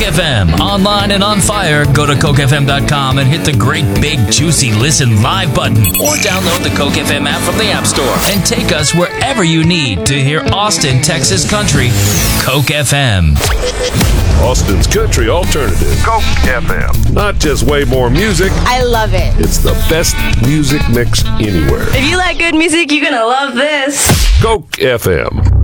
FM, online and on fire. Go to CokeFM.com and hit the great big juicy listen live button, or download the Coke FM app from the App Store and take us wherever you need to hear Austin, Texas country. Coke FM. Austin's country alternative. Coke FM. Not just way more music. I love it. It's the best music mix anywhere. If you like good music, you're gonna love this. Coke FM.